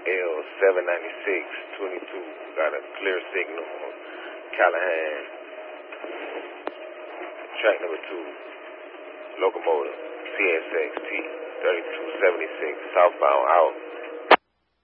L79622. Got a clear signal on Callahan. Track number 2. Locomotive CSX T 3276. Southbound out.